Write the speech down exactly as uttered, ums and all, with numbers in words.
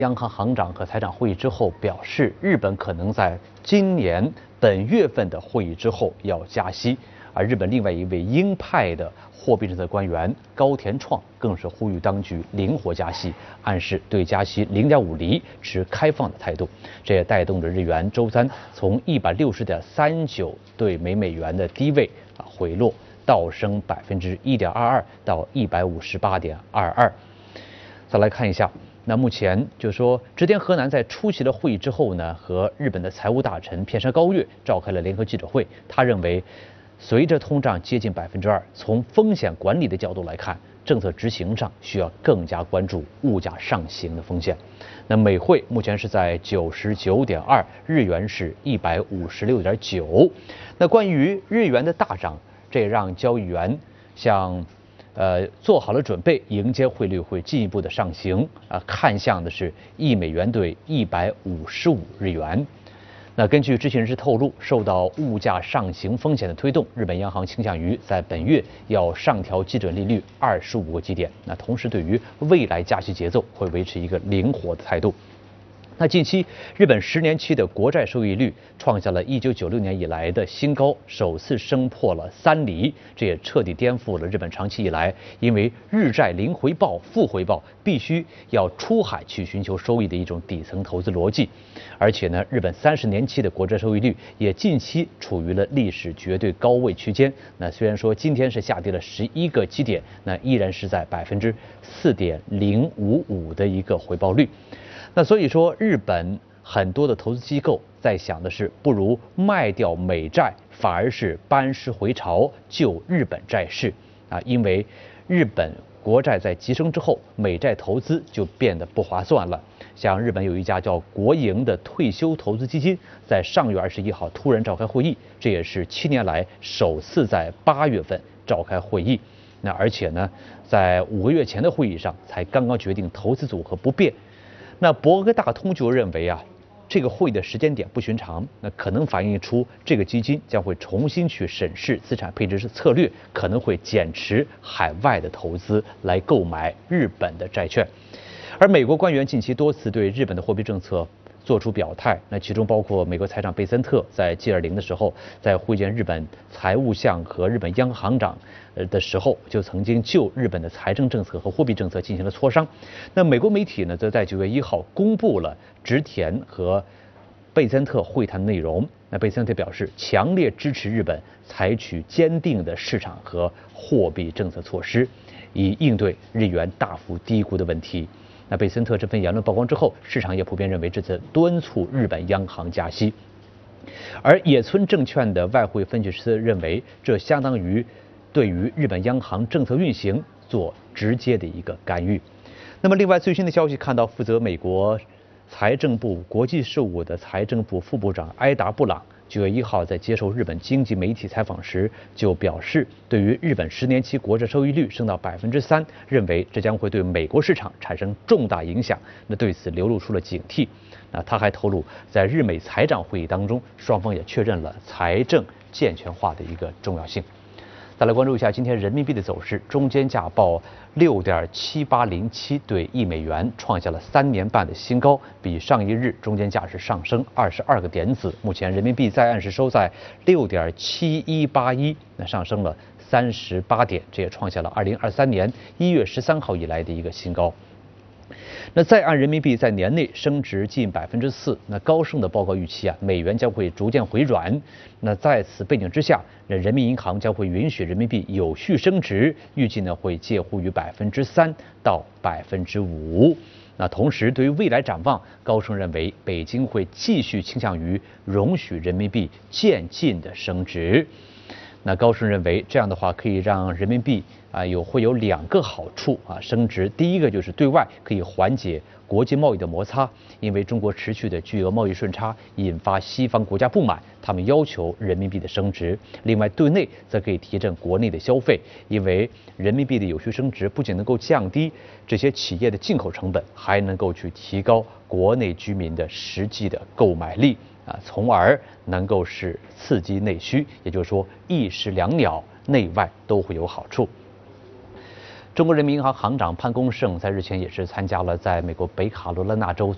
央行行长和财长会议之后表示，日本可能在今年本月份的会议之后要加息。而日本另外一位鹰派的货币政策官员高田创更是呼吁当局灵活加息，暗示对加息零点五厘持开放的态度。这也带动着日元周三从一百六十点三九对每美元的低位啊回落，倒升百分之一点二二到一百五十八点二二。再来看一下。那目前就是说，植田和男在出席了会议之后呢，和日本的财务大臣片山高月召开了联合记者会。他认为，随着通胀接近百分之二，从风险管理的角度来看，政策执行上需要更加关注物价上行的风险。那美汇目前是在九十九点二，日元是一百五十六点九。那关于日元的大涨，这也让交易员像。呃，做好了准备，迎接汇率会进一步的上行啊、呃，看向的是一美元兑一百五十五日元。那根据知情人士透露，受到物价上行风险的推动，日本央行倾向于在本月要上调基准利率二十五个基点。那同时，对于未来加息节奏会维持一个灵活的态度。那近期，日本十年期的国债收益率创下了一九九六年以来的新高，首次升破了三厘，这也彻底颠覆了日本长期以来因为日债零回报、负回报必须要出海去寻求收益的一种底层投资逻辑。而且呢，日本三十年期的国债收益率也近期处于了历史绝对高位区间。那虽然说今天是下跌了十一个基点，那依然是在百分之四点零五五的一个回报率。那所以说，日本很多的投资机构在想的是，不如卖掉美债，反而是班师回朝救日本债市啊，因为日本国债在急升之后，美债投资就变得不划算了。像日本有一家叫国营的退休投资基金，在上月二十一号突然召开会议，这也是七年来首次在八月份召开会议。那而且呢，在五个月前的会议上才刚刚决定投资组合不变。那博格大通就认为啊，这个会的时间点不寻常，那可能反映出这个基金将会重新去审视资产配置策略，可能会减持海外的投资来购买日本的债券。而美国官员近期多次对日本的货币政策做出表态，那其中包括美国财长贝森特在 G 二十 的时候，在会见日本财务相和日本央行长的时候，就曾经就日本的财政政策和货币政策进行了磋商。那美国媒体呢，则在九月一号公布了植田和贝森特会谈的内容。那贝森特表示，强烈支持日本采取坚定的市场和货币政策措施，以应对日元大幅低估的问题。那贝森特这份言论曝光之后，市场也普遍认为这次敦促日本央行加息。而野村证券的外汇分析师认为，这相当于对于日本央行政策运行做直接的一个干预。那么，另外最新的消息看到，负责美国财政部国际事务的财政部副部长埃达布朗九月一号在接受日本经济媒体采访时就表示，对于日本十年期国债收益率升到百分之三，认为这将会对美国市场产生重大影响。那对此流露出了警惕。那他还透露，在日美财长会议当中，双方也确认了财政健全化的一个重要性。再来关注一下今天人民币的走势，中间价报六点七八零七对一美元，创下了三年半的新高，比上一日中间价是上升二十二个点子。目前人民币在岸是收在六点七一八一，那上升了三十八点，这也创下了二零二三年一月十三号以来的一个新高。那在岸人民币在年内升值近百分之四，那高盛的报告预期啊，美元将会逐渐回软。那在此背景之下，那人民银行将会允许人民币有序升值，预计呢会介乎于百分之三到百分之五。那同时，对于未来展望，高盛认为北京会继续倾向于容许人民币渐进的升值。那高盛认为，这样的话可以让人民币啊有会有两个好处啊升值。第一个就是对外可以缓解国际贸易的摩擦，因为中国持续的巨额贸易顺差引发西方国家不满，他们要求人民币的升值。另外，对内则可以提振国内的消费，因为人民币的有序升值不仅能够降低这些企业的进口成本，还能够去提高国内居民的实际的购买力。啊，从而能够是刺激内需，也就是说一石两鸟，内外都会有好处。中国人民银行行长潘功胜在日前也是参加了在美国北卡罗来纳州